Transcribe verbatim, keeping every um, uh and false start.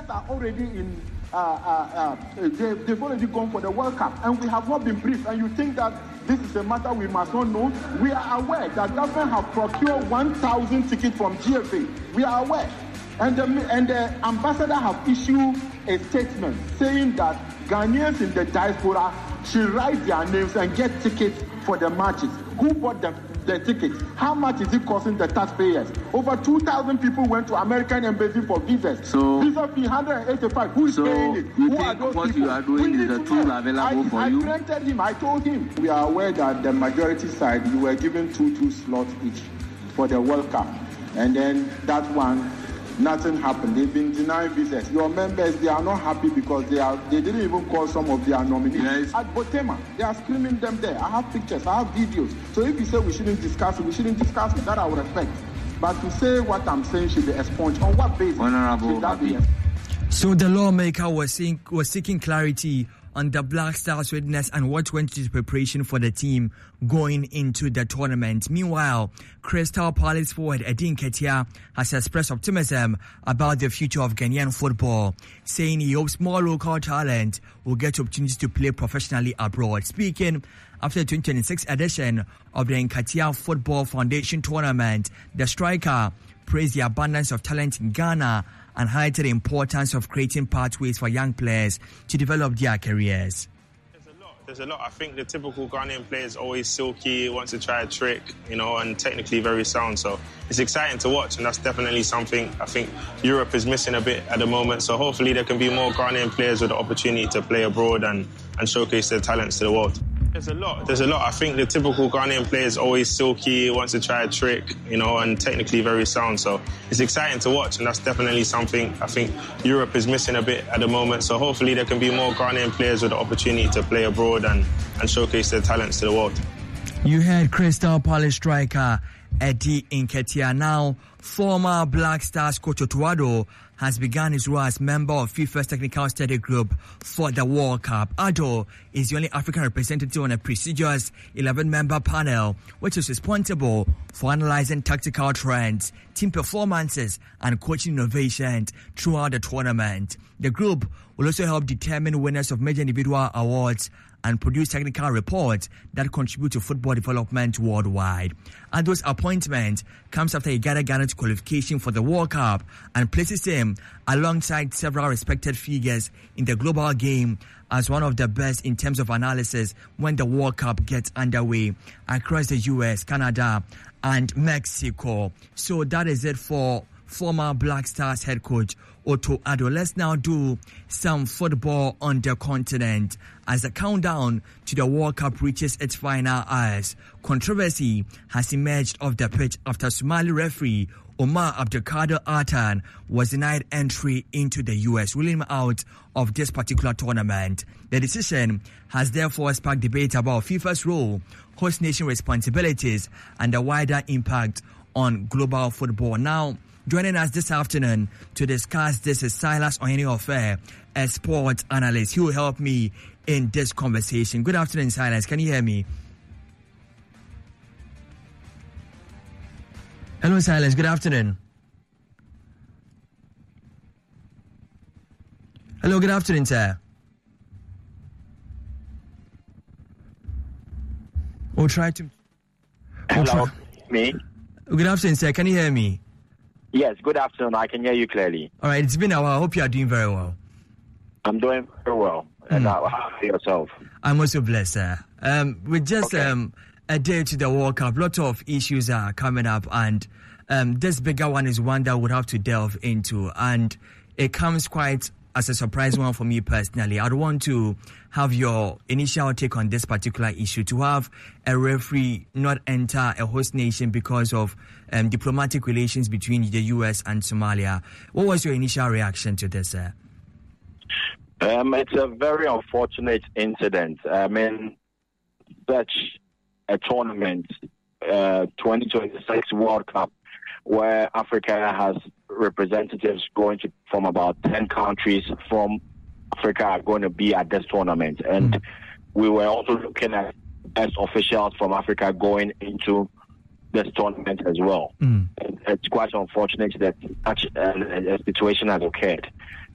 Ghanaians are already in, uh, uh, uh, they, they've already gone for the World Cup, and we have not been briefed. And you think that this is a matter we must not know? We are aware that government have procured one thousand tickets from G F A. We are aware. And the, and the ambassador have issued a statement saying that Ghanaians in the diaspora should write their names and get tickets for the matches. Who bought the, the tickets? How much is it costing the taxpayers? Over two thousand people went to American embassy for visas. So, visa fee one hundred eighty-five. Who is so paying it? You Who think are those what people? you are doing We is the need tool to available I, for I you? I granted him. I told him. We are aware that the majority side, you were given two two slots each for the World Cup. And then that one, nothing happened. They've been denying visas. Your members, they are not happy because they are they didn't even call some of their nominees. Yes. At Botema, they are screaming them there. I have pictures, I have videos. So if you say we shouldn't discuss it, we shouldn't discuss it. That I would respect. But to say what I'm saying should be expunged, on what basis? Honorable should that be? So the lawmaker was seeking, was seeking clarity on the Black Stars' readiness and what went into preparation for the team going into the tournament. Meanwhile, Crystal Palace forward Eddie Nketiah has expressed optimism about the future of Ghanaian football, saying he hopes more local talent will get opportunities to play professionally abroad. Speaking after the twenty twenty-six edition of the Nketiah Football Foundation Tournament, the striker praised the abundance of talent in Ghana and highlighted the importance of creating pathways for young players to develop their careers. There's a lot. There's a lot. I think the typical Ghanaian player is always silky, wants to try a trick, you know, and technically very sound. So it's exciting to watch, and that's definitely something I think Europe is missing a bit at the moment. So hopefully there can be more Ghanaian players with the opportunity to play abroad and, and showcase their talents to the world. There's a lot. There's a lot. I think the typical Ghanaian player is always silky, wants to try a trick, you know, and technically very sound. So it's exciting to watch, and that's definitely something I think Europe is missing a bit at the moment. So hopefully there can be more Ghanaian players with the opportunity to play abroad and, and showcase their talents to the world. You heard Crystal Palace striker Eddie Nketiah. Now, former Black Stars coach Otto Addo has begun his role as member of FIFA's technical study group for the World Cup. Addo is the only African representative on a prestigious eleven-member panel, which is responsible for analyzing tactical trends, team performances, and coaching innovations throughout the tournament. The group will also help determine winners of major individual awards and produce technical reports that contribute to football development worldwide. Addo's appointment comes after he gathered Ghana's qualification for the World Cup and places him alongside several respected figures in the global game as one of the best in terms of analysis when the World Cup gets underway across the U S, Canada, and Mexico. So that is it for former Black Stars head coach Otto Addo. Let's now do some football on the continent as the countdown to the World Cup reaches its final hours. Controversy has emerged off the pitch after Somali referee Omar Abdelkader Atan was denied entry into the U S, ruling him out of this particular tournament. The decision has therefore sparked debate about FIFA's role, host nation responsibilities, and the wider impact on global football. Now, joining us this afternoon to discuss this is Silas Ohene-Ofer, a sports analyst. He will help me in this conversation. Good afternoon, Silas. Can you hear me? Hello, Silas. Good afternoon. Hello, good afternoon, sir. We'll try to... We'll Hello, try. me? Good afternoon, sir. Can you hear me? Yes, good afternoon. I can hear you clearly. All right, it's been a while. I hope you are doing very well. I'm doing very well. And Mm. how how are yourself? I'm also blessed, sir. Um, with just Okay. um, a day to the World Cup, a lot of issues are coming up, and um, this bigger one is one that we'll have to delve into. And it comes quite as a surprise one for me personally. I'd want to have your initial take on this particular issue, to have a referee not enter a host nation because of um, diplomatic relations between the U S and Somalia. What was your initial reaction to this, sir? Um, it's a very unfortunate incident. I mean, such a tournament, uh, twenty twenty-six World Cup, where Africa has representatives going to from about ten countries from Africa are going to be at this tournament. And mm. we were also looking at best officials from Africa going into this tournament as well. Mm. And it's quite unfortunate that such a, a situation has occurred.